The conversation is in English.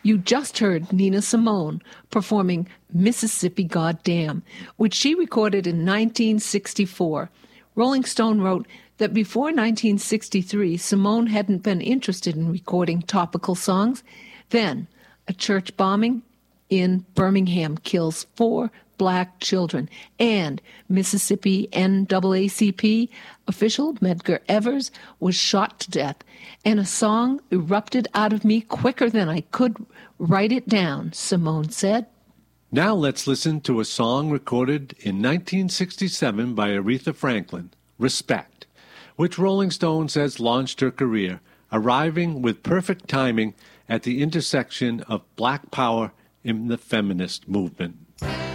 You just heard Nina Simone performing Mississippi Goddam, which she recorded in 1964. Rolling Stone wrote that before 1963, Simone hadn't been interested in recording topical songs. Then, a church bombing in Birmingham kills 4 black children, and Mississippi NAACP official Medgar Evers was shot to death, and a song erupted out of me quicker than I could write it down, Simone said. Now let's listen to a song recorded in 1967 by Aretha Franklin, Respect, which Rolling Stone says launched her career, arriving with perfect timing at the intersection of black power and the feminist movement.